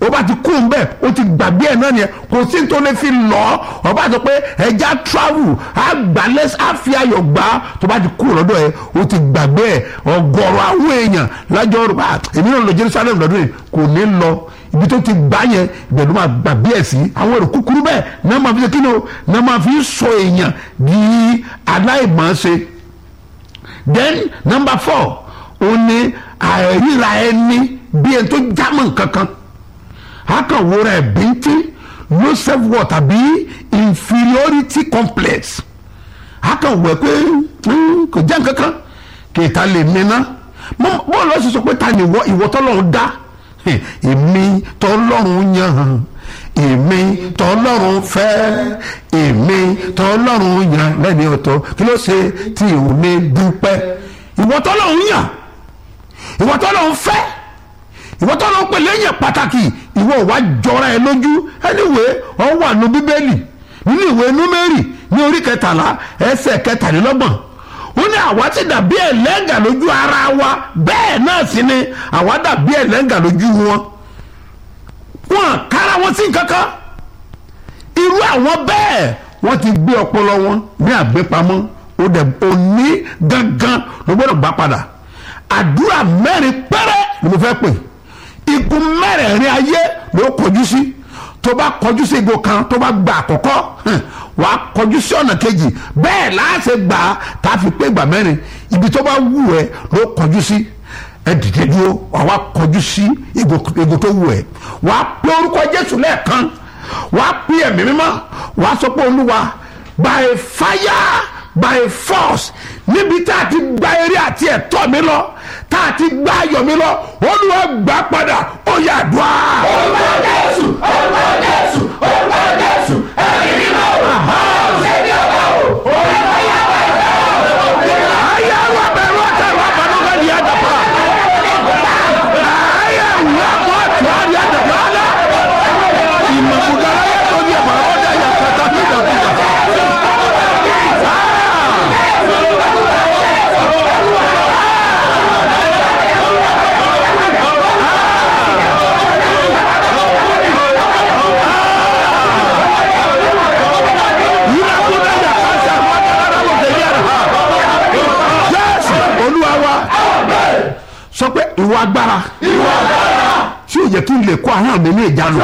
ó bá ti kú ń bẹ̀ ó ti gbàgbé ẹ̀ náà nìyẹn, kò sí tó lè fi lọ ọba sọ pé ẹja travel á fi ayọ̀ gbà tó bá ti kú lọ́dọ̀ ẹ̀ ó ti gbàgbé ẹ̀. ọgọ́rọ̀ àwọn èèyàn lájọ́ rò èmi náà lọ Jerusalem lọ́dún yìí kò ní lọ ibi tó ti gbà yẹn ìbẹ̀rù máa gbàgbé ẹ̀ sí. àwọn èrò kúkúrú bẹ́ẹ̀ náà máa fi ṣe kíni o náà máa fi sọ èèyàn di aláìmọ̀ọ́ṣe. then number 4 ó ní àìríra ẹni bí ẹni tó jámọ́ kankan, a kàn wúra ẹ̀ bíntín, low self worth tàbí inferiority complex, a kàn wẹ̀ pé kò jẹ́ nǹkankan kìtà lè mìíràn. bọ́ọ̀lù ọ̀sẹ̀ sọ pé ta ni ìwọ tọ́lọ́run dá, èmi tọ́lọ́run yàn, èmi tọ́lọ́run fẹ́, èmi tọ́lọ́run yàn lẹ́ni ọ̀tọ̀, kí ló ṣe tí ò ní dúpẹ́. ìwọ tọ́lọ́run yàn, ìwọ tọ́lọ́run fẹ́, ìwọ tọ́lọ́run pè lẹ́yìn pàtàkì, ìwọ wá jọra ẹ lójú. anyway ọ wà ní bíbélì nínú ìwé Númérì ní orí 13 ẹsẹ̀ 23 ó ní àwa ti dàbí ẹlẹ́ngà lójú ara wa, bẹ́ẹ̀ náà sì ni àwa dàbí ẹlẹ́ngà lójú wọn. wọn kára wọn sí kankan. irú àwọn bẹ́ẹ̀ wọ́n ti gbé ọpọlọ wọn ní àgbépamọ́. ó dẹ̀ òní gangan ló gbọ́dọ̀ gbà padà. àdúrà 4 péré ni mo fẹ́ pè. igun 4 ayé ló kọjú sí. tó bá kọjú sí igun kan tó bá gba àkọ́kọ́ wà á kọjú sí ọ̀nà kejì, bẹ́ẹ̀ láti gbà á tá a fi pé ìgbà 4. ibi tó bá wù ẹ́ ló kọjú sí. ẹ dìde dúró wà á kọjú sí igun tó wù ẹ́, wà á pé orúkọ Jésù lẹ́ẹ̀kan, wà á pé ẹ̀mí mímọ́, wà á sọ pé Olúwa by fire by force, níbi tá a ti gba eré àti ẹ̀tọ́ mi lọ, tá a ti gba ayọ̀ mi lọ, Olúwa gbà padà. ó yá àdúrà. orúkọ Jésù, orúkọ Jésù, orúkọ Jésù, ẹ̀mí mímọ́ ṣe ní ọ̀gá o. orúkọ yàrá ayé wa bẹ̀rù ọ̀tẹ̀ wa bẹ̀rù ọ̀gá ni àdàpà. ayé wa mọ̀ tó a di àdàpà la. ìmọ̀kùnkà ayé tó di ẹ̀fọ́ ọ̀dà yà kàtà fìdàfìdà. sọ pé ìwọ agbára tí ò yẹ kí n lè kó ahọ́n mi ní ìjánu.